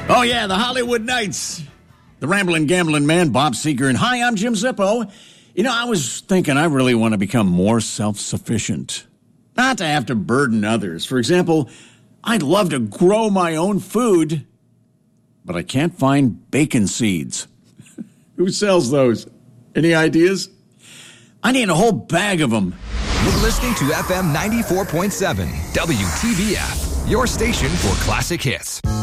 Oh, yeah, the Hollywood Knights. The Ramblin' Gamblin' Man, Bob Seger. And hi, I'm Jim Zippo. You know, I was thinking I really want to become more self-sufficient. Not to have to burden others. For example, I'd love to grow my own food, but I can't find bacon seeds. Who sells those? Any ideas? I need a whole bag of them. You're listening to FM 94.7, WTBF, your station for classic hits.